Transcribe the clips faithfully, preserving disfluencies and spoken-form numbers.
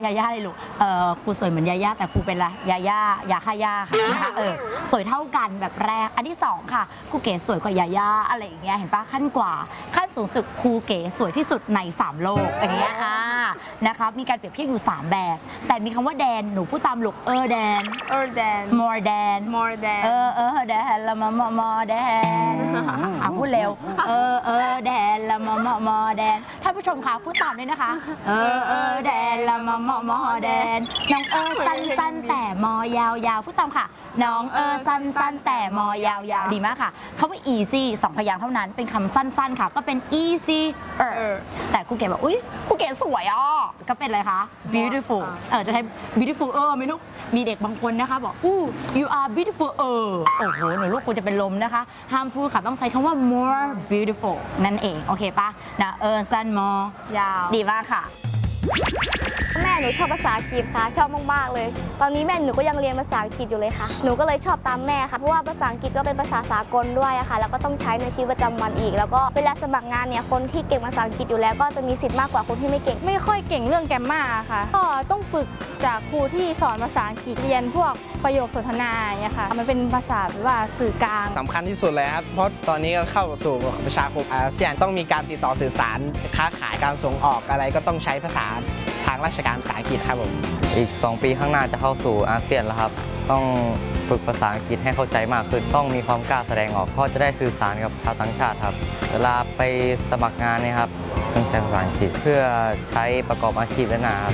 ยาย่าเลยลูกเออครูสวยเหมือนยาย่าแต่ครูเป็นละยาย่ายาค่ายาค่ะนะคะเออสวยเท่ากันแบบแรกอันที่สองค่ะครูเก๋สวยกว่ายาย่าอะไรอย่างเงี้ยเห็นปะขั้นกว่าขั้นสูงสุดครูเก๋สวยที่สุดในสามโลกอย่างเงี้ยอ่านะคะมีการเปรียบเทียบอยู่สามแบบแต่มีคำว่าแดนหนูพูดตามลูกเออแดนเออแดน more than more than เออเออแดนละมอมอมอแดนอ่ะพูดเร็วเออเออแดนละมอมอมอแดนท่านผู้ชมคะพูดตามด้วยนะคะเออเออแดนละมอมอมอแดนน้องเออสั้นสั้นแต่มอยาวยาวพูดตามค่ะน้องเออสั้นสั้นแต่มอยาวยาวดีมากค่ะคำว่า easy สองพยางค์เท่านั้นเป็นคำสั้นๆค่ะก็เป็น easy เออแต่ครูเก๋บอกอุ้ยครูเก๋สวยอ่ะก็เป็นอะไรคะ beautiful เออจะใช้ beautiful เออไม่รู้มีเด็กบางคนนะคะบอกอู้ you are beautiful เออโอ้โหหนูลูกคุณจะเป็นลมนะคะห้ามพูดค่ะต้องใช้คำว่า more beautiful นั่นเองโอเคปะนะเออสั้น more ยาวดีมากค่ะแม่หนูชอบภาษาอังกฤษค่ะชอบมากๆเลยตอนนี้แม่หนูก็ยังเรียนภาษาอังกฤษอยู่เลยค่ะหนูก็เลยชอบตามแม่ค่ะเพราะว่าภาษาอังกฤษก็เป็นภาษาสากลด้วยอะค่ะแล้วก็ต้องใช้ในชีวิตประจำวันอีกแล้วก็เวลาสมัครงานเนี่ยคนที่เก่งภาษาอังกฤษอยู่แล้วก็จะมีสิทธิ์มากกว่าคนที่ไม่เก่งไม่ค่อยเก่งเรื่องแกรมมาค่ะก็ต้องฝึกจากครูที่สอนภาษาอังกฤษเรียนพวกประโยคสนทนาอย่างเงี้ยค่ะมันเป็นภาษาแบบว่าสื่อกลางสำคัญที่สุดเลยครับเพราะตอนนี้ก็เข้าสู่ประชาคมอาเซียนต้องมีการติดต่อสื่อสารค้าขายการส่งออกอะไรก็ต้องใช้ภาษาทางราชการภาษาอังกฤษครับผมอีกสองปีข้างหน้าจะเข้าสู่อาเซียนแล้วครับต้องฝึกภาษาอังกฤษให้เข้าใจมากขึ้นต้องมีความกล้าแสดงออกเพราะจะได้สื่อสารกับชาวต่างชาติครับเวลาไปสมัครงานเนี่ยครับต้องใช้ภาษาอังกฤษเพื่อใช้ประกอบอาชีพและนะครับ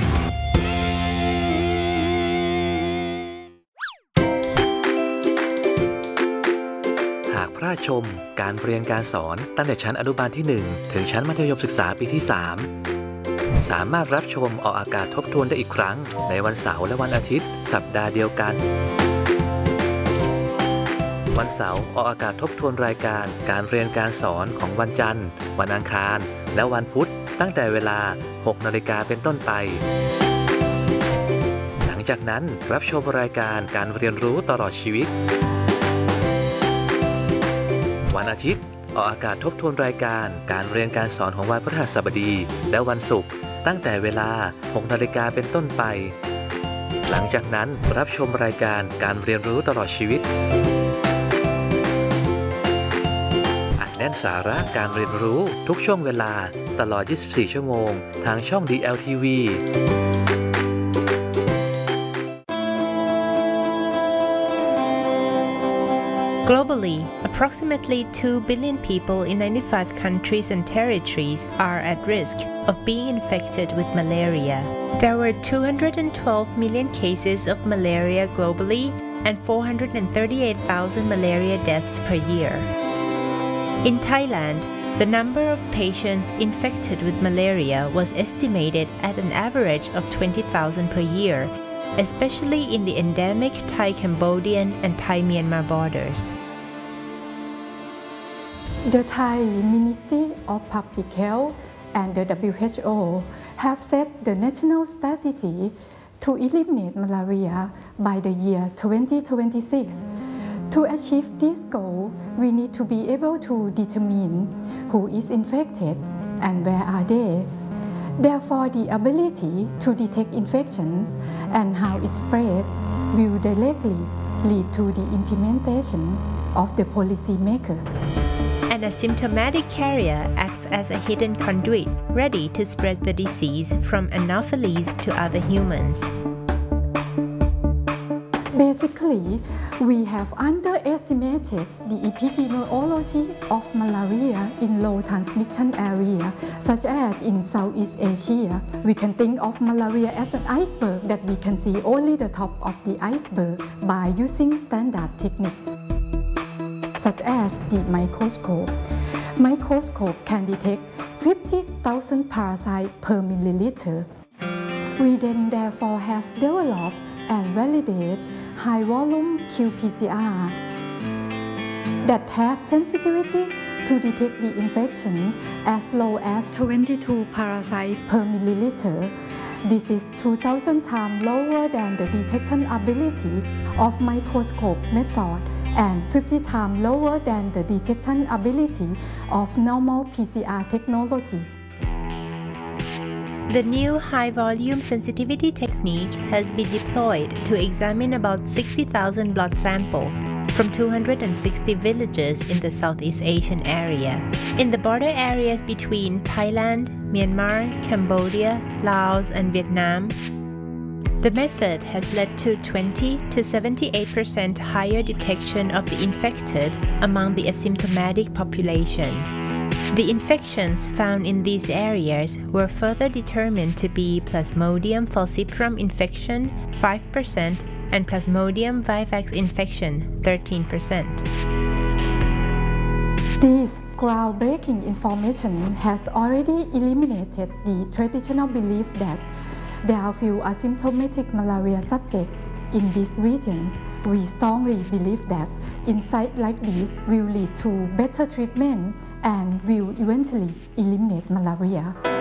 หากพระชมการเรียนการสอนตั้งแต่ชั้นอนุบาลที่หนึ่งถึงชั้นมัธยมศึกษาปีที่สามสามารถรับชมออกอากาศทบทวนได้อีกครั้งในวันเสาร์และวันอาทิตย์สัปดาห์เดียวกันวันเสาร์ออกอากาศทบทวนรายการการเรียนการสอนของวันจันทร์วันอังคารและวันพุธตั้งแต่เวลา หกนาฬิกาเป็นต้นไปหลังจากนั้นรับชมรายการการเรียนรู้ตลอดชีวิตวันอาทิตย์ออกอากาศทบทวนรายการการเรียนการสอนของวันพฤหัสบดีและวันศุกร์ตั้งแต่เวลา หกนาฬิกาเป็นต้นไปหลังจากนั้นรับชมรายการการเรียนรู้ตลอดชีวิตอัดแน่นสาระการเรียนรู้ทุกช่วงเวลาตลอด ยี่สิบสี่ ชั่วโมงทางช่อง ดี แอล ที วี Globally, approximately two billion people in ninety-five countries and territories are at risk of being infected with malaria. There were two hundred twelve million cases of malaria globally and four hundred thirty-eight thousand malaria deaths per year. In Thailand, the number of patients infected with malaria was estimated at an average of twenty thousand per year, especially in the endemic Thai-Cambodian and Thai-Myanmar borders. The Thai Ministry of Public Health and the W H O have set the national strategy to eliminate malaria by the year twenty twenty-six. To achieve this goal, we need to be able to determine who is infected and where are they. Therefore, the ability to detect infections and how it spread will directly lead to the implementation of the policymaker. An asymptomatic carrier acts as a hidden conduit, ready to spread the disease from anopheles to other humans. Basically, we have underestimated the epidemiology of malaria in low transmission areas, such as in Southeast Asia. We can think of malaria as an iceberg that we can see only the top of the iceberg by using standard techniques, such as the microscope. Microscope can detect fifty thousand parasites per milliliter. We then therefore have developed and validate high-volume Q P C R that has sensitivity to detect the infections as low as twenty-two parasites per milliliter. This is two thousand times lower than the detection ability of microscope method and fifty times lower than the detection ability of normal P C R technology. The new high-volume sensitivity technique has been deployed to examine about sixty thousand blood samples from two hundred sixty villages in the Southeast Asian area. In the border areas between Thailand, Myanmar, Cambodia, Laos, and Vietnam, the method has led to twenty to seventy-eight percent higher detection of the infected among the asymptomatic population. The infections found in these areas were further determined to be Plasmodium falciparum infection five percent and Plasmodium vivax infection thirteen percent. This groundbreaking information has already eliminated the traditional belief that there are few asymptomatic malaria subjects in these regions. We strongly believe that insights like this will lead to better treatment and will eventually eliminate malaria.